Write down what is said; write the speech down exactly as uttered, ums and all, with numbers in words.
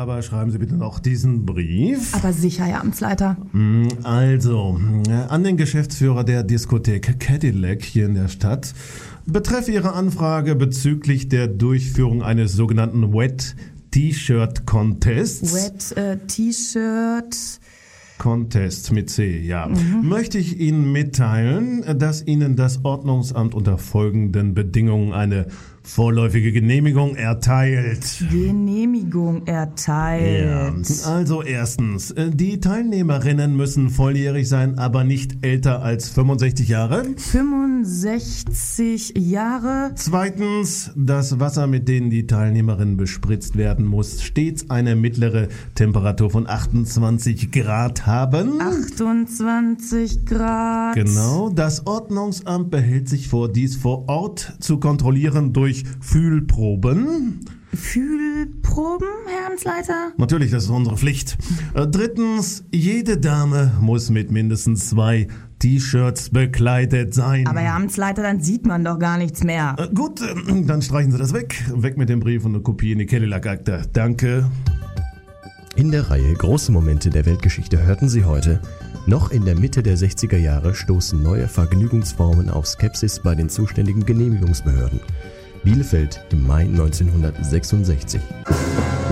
aber schreiben Sie bitte noch diesen Brief. Aber sicher, Herr Amtsleiter. Also, an den Geschäftsführer der Diskothek Cadillac hier in der Stadt. Betreff Ihre Anfrage bezüglich der Durchführung eines sogenannten Wet T-Shirt Contests. Wet äh, T-Shirt... Contest mit C, ja. Mhm. Möchte ich Ihnen mitteilen, dass Ihnen das Ordnungsamt unter folgenden Bedingungen eine vorläufige Genehmigung erteilt. Genehmigung erteilt. Ja, also erstens, die Teilnehmerinnen müssen volljährig sein, aber nicht älter als fünfundsechzig Jahre. fünfundsechzig Jahre. Zweitens, das Wasser, mit dem die Teilnehmerinnen bespritzt werden muss, stets eine mittlere Temperatur von achtundzwanzig Grad haben. achtundzwanzig Grad. Genau, das Ordnungsamt behält sich vor, dies vor Ort zu kontrollieren durch Fühlproben. Fühlproben, Herr Amtsleiter? Natürlich, das ist unsere Pflicht. Äh, drittens, jede Dame muss mit mindestens zwei T-Shirts bekleidet sein. Aber Herr Amtsleiter, dann sieht man doch gar nichts mehr. Äh, gut, äh, dann streichen Sie das weg. Weg mit dem Brief und eine Kopie in die Cadillac-Akte. Danke. In der Reihe Große Momente der Weltgeschichte hörten Sie heute: Noch in der Mitte der sechziger Jahre stoßen neue Vergnügungsformen auf Skepsis bei den zuständigen Genehmigungsbehörden. Bielefeld im Mai neunzehnhundertsechsundsechzig.